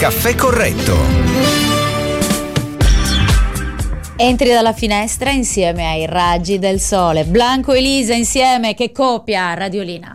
Caffè Corretto. Entri dalla finestra insieme ai raggi del sole. Blanco e Lisa insieme, che coppia, Radiolina.